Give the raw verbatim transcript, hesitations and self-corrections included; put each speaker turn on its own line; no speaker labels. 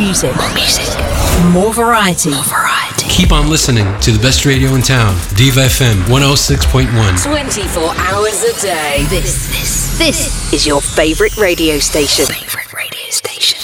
music. More music. More variety. More variety.
Keep on listening to the best radio in town. Diva F M one oh six point one.
twenty-four hours a day. This, this, this is your favorite radio station. Favorite radio station.